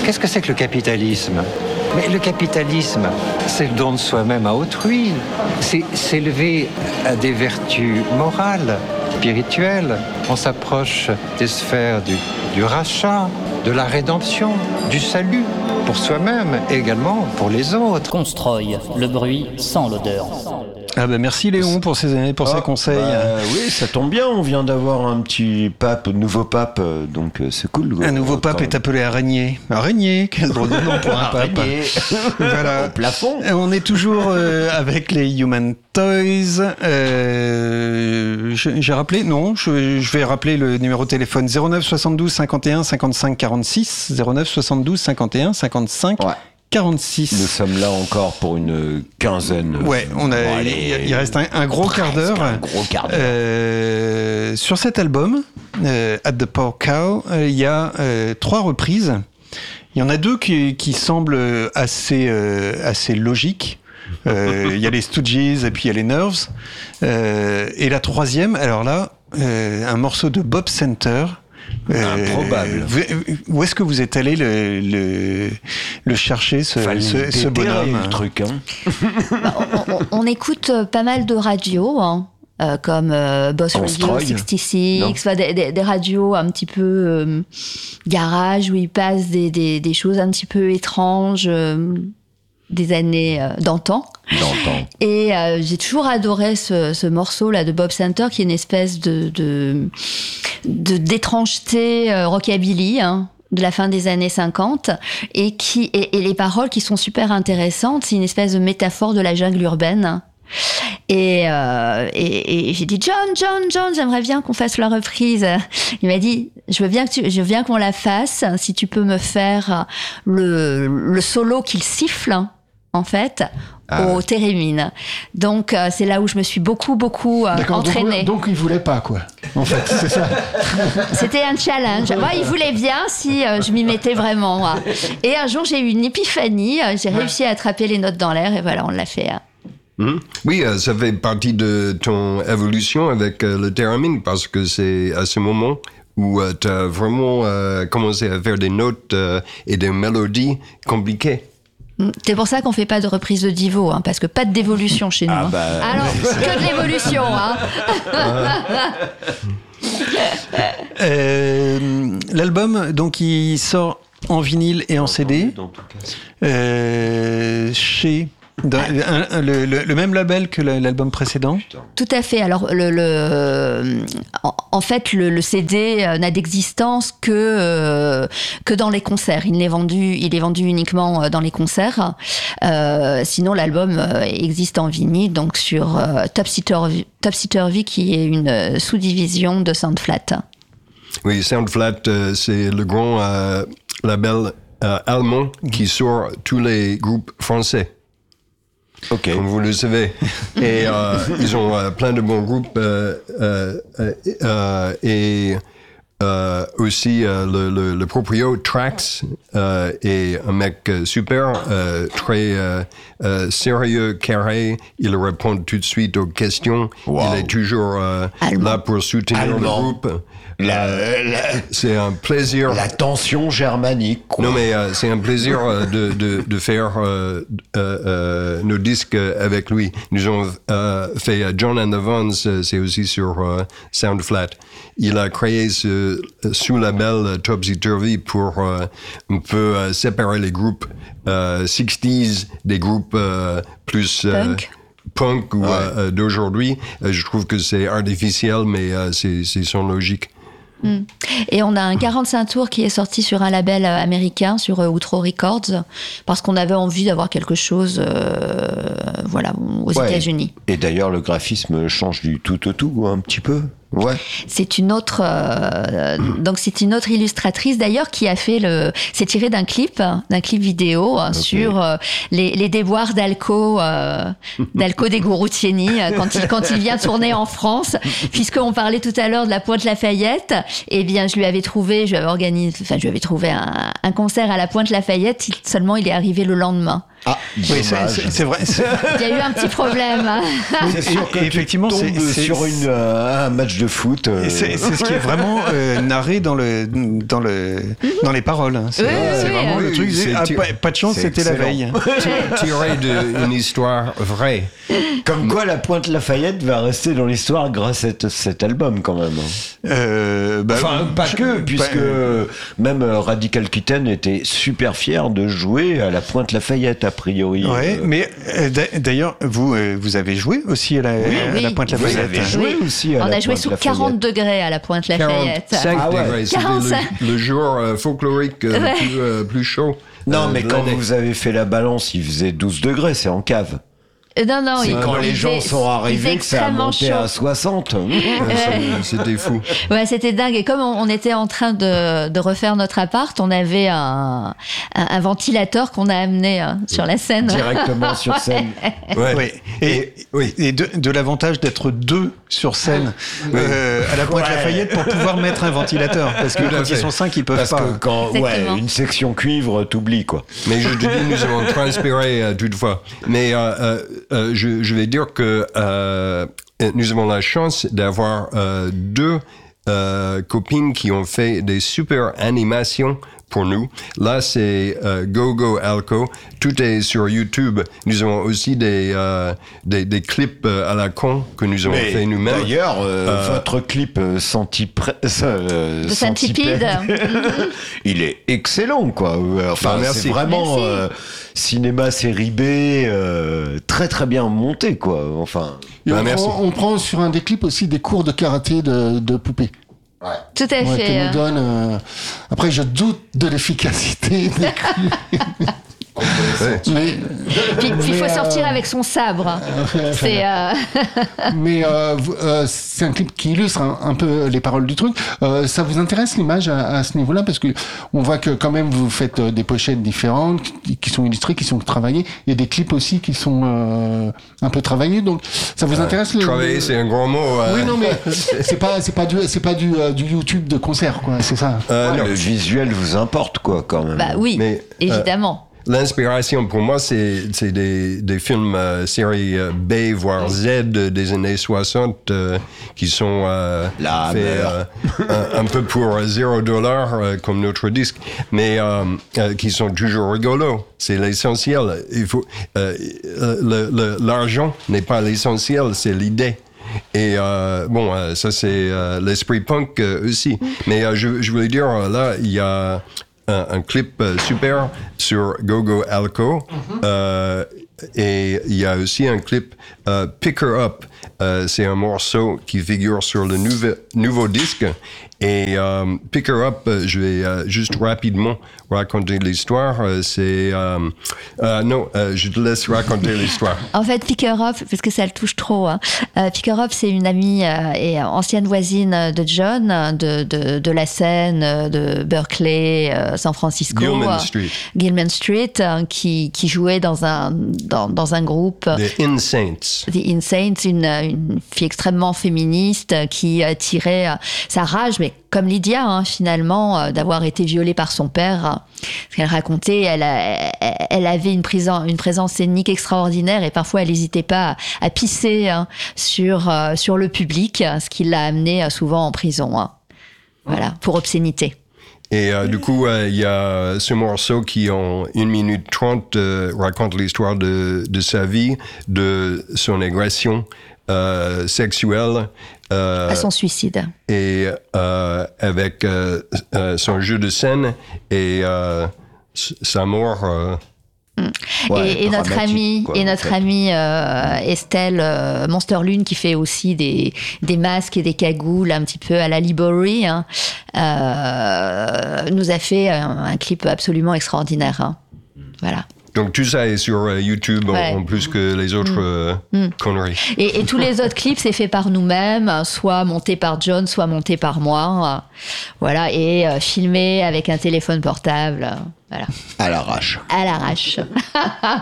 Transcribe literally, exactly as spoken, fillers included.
Qu'est-ce que c'est que le capitalisme ? Mais le capitalisme, c'est le don de soi-même à autrui. C'est s'élever à des vertus morales, spirituelles. On s'approche des sphères du, du rachat, de la rédemption, du salut, pour soi-même et également pour les autres. Constroy, le bruit sans l'odeur. Ah bah merci Léon pour ces, pour ah, ces conseils. Bah, oui, ça tombe bien, on vient d'avoir un petit pape, nouveau pape, donc euh, c'est cool. Un nouveau pape est appelé Araignée. Araignée, quel drôle de nom pour un pape. Voilà. Au plafond. On est toujours euh, avec les Human Toys. Euh, j'ai rappelé, non, je, je vais rappeler le numéro de téléphone zéro neuf soixante-douze cinquante et un cinquante-cinq quarante-six. zéro neuf soixante-douze cinquante et un cinquante-cinq ouais. quarante-six. Nous sommes là encore pour une quinzaine. Ouais, on a, bon, allez, il reste un, un gros quart d'heure. Un gros quart d'heure. Euh, sur cet album, euh, At the Poor Cow, il euh, y a euh, trois reprises. Il y en a deux qui, qui semblent assez, euh, assez logiques. Il euh, y a les Stooges et puis il y a les Nerves. Euh, et la troisième, alors là, euh, un morceau de Bob Center. Improbable. Euh, où est-ce que vous êtes allé le, le, le chercher, ce, ce, ce bonhomme le truc, hein. Bah, on, on, on écoute pas mal de radios, hein, euh, comme euh, Boss On Radio Stroy. soixante-six, enfin, des, des, des radios un petit peu euh, garage, où ils passent des, des, des choses un petit peu étranges, euh, des années euh, d'antan. D'antan. Et euh, j'ai toujours adoré ce, ce morceau-là de Bob Center, qui est une espèce de, de, de d'étrangeté euh, rockabilly, hein, de la fin des années cinquante, et, qui, et, et les paroles qui sont super intéressantes. C'est une espèce de métaphore de la jungle urbaine. Et, euh, et, et j'ai dit John, John, John, j'aimerais bien qu'on fasse la reprise. Il m'a dit je veux bien que tu, je veux bien qu'on la fasse. Si tu peux me faire le, le solo qu'il siffle, en fait, ah, au thérémine. Donc euh, c'est là où je me suis beaucoup beaucoup euh, entraînée. Donc, donc il voulait pas quoi. En fait, c'est ça. C'était un challenge. Moi, il voulait bien si euh, je m'y mettais vraiment. Hein. Et un jour, j'ai eu une épiphanie. J'ai réussi à attraper les notes dans l'air et voilà, on l'a fait. Hein. Mmh. Oui, euh, ça fait partie de ton évolution avec euh, le thérémine parce que c'est à ce moment où euh, tu as vraiment euh, commencé à faire des notes euh, et des mélodies compliquées. C'est pour ça qu'on fait pas de reprise de Divo, hein, parce que pas de dévolution chez nous. Ah bah, hein. Alors, que de l'évolution. Hein. euh, l'album, donc, il sort en vinyle et en C D. Euh, chez... Dans, un, un, le, le, le même label que l'album précédent. Tout à fait. Alors, le, le, en, en fait, le, le C D n'a d'existence que, euh, que dans les concerts. Il est vendu, il est vendu uniquement dans les concerts. Euh, sinon, l'album existe en vinyle, donc sur euh, Topsy-Turvy, Topsy-Turvy, qui est une sous-division de Soundflat. Oui, Soundflat, euh, c'est le grand euh, label euh, allemand qui sort tous les groupes français. Ok. Comme vous le savez. Et euh, ils ont euh, plein de bons groupes euh, euh, euh, et euh, aussi euh, le, le, le proprio Trax euh, est un mec super, euh, très euh, euh, sérieux, carré. Il répond tout de suite aux questions. Wow. Il est toujours euh, là pour soutenir Allemand. Le groupe. La, la, c'est un plaisir. La tension germanique. Quoi. Non, mais euh, c'est un plaisir euh, de, de, de faire euh, euh, euh, nos disques avec lui. Nous avons euh, fait John and the Vons, c'est aussi sur euh, Soundflat. Il a créé ce sous-label Topsy-Turvy pour euh, un peu euh, séparer les groupes euh, soixante des groupes euh, plus... Euh, punk. punk ou ouais. euh, d'aujourd'hui. Euh, je trouve que c'est artificiel, mais euh, c'est, c'est son logique. Mm. Et on a un quarante-cinq tours qui est sorti sur un label américain, sur Outro Records, parce qu'on avait envie d'avoir quelque chose euh, voilà, aux ouais. États-Unis. Et d'ailleurs, le graphisme change du tout au tout, un petit peu. Ouais. C'est une autre, euh, donc c'est une autre illustratrice d'ailleurs qui a fait le, c'est tiré d'un clip, d'un clip vidéo okay. sur euh, les, les déboires d'Alco, euh, d'Alco des Gouroutieni quand il quand il vient tourner en France, puisqu'on parlait tout à l'heure de la Pointe Lafayette. Eh bien, je lui avais trouvé, je lui avais organisé, enfin, je lui avais trouvé un, un un concert à la Pointe-Lafayette, il, seulement il est arrivé le lendemain. Ah, Oui, c'est, c'est, c'est vrai. C'est... Il y a eu un petit problème. Hein. C'est sûr que et effectivement, tu tombes c'est, c'est, sur une, euh, un match de foot. Euh... Et c'est, c'est ce qui est vraiment euh, narré dans, le, dans, le, dans les paroles. Hein. C'est, Oui, c'est oui, vraiment oui. le truc. C'est Ah, ti- pas, pas de chance, c'est c'était excellent. la veille. Tiré d'une histoire vraie. Comme quoi, la Pointe-Lafayette va rester dans l'histoire grâce à t- cet album, quand même. Euh, bah, Enfin, pas je- que, puisque bah, même euh, Radical Kitten était super fier de jouer à la Pointe-Lafayette, a priori. Ouais, Euh, mais euh, d'a- d'ailleurs, vous, euh, vous avez joué aussi à la, à oui. la vous Pointe-Lafayette. avez joué Oui. aussi à On la a joué sous Pointe-Lafayette. quarante degrés à la Pointe-Lafayette. quarante-cinq Ah ouais. degrés. C'était quarante-cinq. le, le jour euh, folklorique euh, Ouais. plus, euh, plus chaud. Non, euh, mais de quand l'année. vous avez fait la balance, il faisait douze degrés, c'est en cave. Euh, Non, non, C'est il- quand il les gens faisait- sont il arrivés faisait que ça a extrêmement monté chaud. à soixante. Ouais, c'est- C'était fou. Ouais, c'était dingue. Et comme on, on était en train de, de refaire notre appart, on avait un, un, un ventilateur qu'on a amené hein, sur la scène. Directement sur scène. Ouais. Oui. Et, Et- oui. et de, de l'avantage d'être deux sur scène euh, à la Pointe-Lafayette pour pouvoir mettre un ventilateur. Parce que Tout à quand ils fait. sont cinq, ils peuvent Parce pas. que quand, Exactement. ouais, une section cuivre, t'oublies, quoi. Mais je te dis, nous avons transpiré euh, toutefois. Mais euh, euh, euh, je, je vais dire que euh, nous avons la chance d'avoir euh, deux euh, copines qui ont fait des super animations pour nous. Là, c'est euh, Go Go Alco. Tout est sur YouTube. Nous avons aussi des, euh, des, des clips euh, à la con que nous avons Mais fait nous-mêmes. D'ailleurs, euh, Euh, votre clip euh, Centipre- euh, De Centipede. il est excellent, quoi. Euh, Enfin, Ah, merci. c'est vraiment Merci. euh, cinéma série B, euh, très très bien monté, quoi. Enfin, Et Bah, on, merci. prend, on prend sur un des clips aussi des cours de karaté de, de poupées. Tout à Ouais, fait. qu'elle hein. nous donne. euh, Après, je doute de l'efficacité des clips. Ouais. mais Puis puis il faut Mais, sortir euh, avec son sabre. C'est euh, mais euh, vous- euh, c'est un clip qui illustre un, un peu les paroles du truc. Euh, ça vous intéresse l'image à, à ce niveau-là parce que on voit que quand même vous faites euh, des pochettes différentes qui, qui sont illustrées, qui sont travaillées. Il y a des clips aussi qui sont euh, un peu travaillés. Donc ça vous intéresse le, Travailler, le- c'est un grand mot. euh. Oui, non, mais c'est pas, c'est pas du, c'est pas du, euh, du YouTube de concert, quoi. C'est ça. Euh, non. le visuel vous importe, quoi, quand même. bah oui, Mais, euh, évidemment. L'inspiration pour moi, c'est, c'est des, des films euh, série euh, B, voire Z des années soixante euh, qui sont euh, La faits Hammer. euh, un, un peu pour zéro dollar euh, comme notre disque, mais euh, euh, qui sont toujours rigolos. C'est l'essentiel. Il faut, euh, le, le, l'argent n'est pas l'essentiel, c'est l'idée. Et euh, bon, euh, ça c'est euh, l'esprit punk euh, aussi. Mais euh, je, je voulais dire, euh, là, il y a un, un clip euh, super sur Go Go Alco. Euh, et il y a aussi un clip euh, Pick Her Up. Euh, c'est un morceau qui figure sur le nouveau, nouveau disque. Et euh, Pick Her Up, euh, je vais euh, juste rapidement raconter l'histoire. Euh, c'est... Euh, euh, non, euh, je te laisse raconter l'histoire. En fait, Pick Her Up, parce que ça le touche trop, hein. euh, Pick Her Up, c'est une amie euh, et ancienne voisine de John, de, de, de la scène euh, de Berkeley, euh, San Francisco. Gilman euh, Street. Gilman Street, euh, qui, qui jouait dans un, dans, dans un groupe. The Insaints. The Insane, une, une fille extrêmement féministe euh, qui euh, tirait euh, sa rage, mais comme Lydia, hein, finalement, euh, d'avoir été violée par son père. Euh, ce qu'elle racontait, elle, a- elle avait une présence, une présence scénique extraordinaire et parfois elle n'hésitait pas à, à pisser hein, sur, euh, sur le public, ce qui l'a amenée euh, souvent en prison. Hein. Voilà, pour obscénité. Et euh, du coup, euh, il y a ce morceau qui, en une minute trente, euh, raconte l'histoire de, de sa vie, de son agression euh, sexuelle. Euh, À son suicide. et euh, avec euh, euh, son jeu de scène et euh, s- sa mort. euh, Ouais, et, et notre dramatique, amie, quoi, et en notre fait. amie euh, Estelle euh, Monsterlune qui fait aussi des, des masques et des cagoules un petit peu à la Libory, hein, euh, nous a fait un, un clip absolument extraordinaire. Hein. Voilà. Donc tout ça est sur euh, YouTube en- Ouais. en, plus que les autres euh, conneries. Et, et tous les autres clips, c'est fait par nous-mêmes, soit monté par John, soit monté par moi. Voilà, et euh, filmé avec un téléphone portable. Voilà, À l'arrache. à l'arrache.